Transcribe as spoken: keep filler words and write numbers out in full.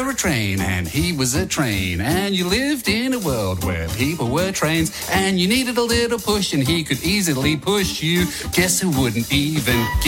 were a train and he was a train, and you lived in a world where people were trains, and you needed a little push and he could easily push you. Guess who wouldn't even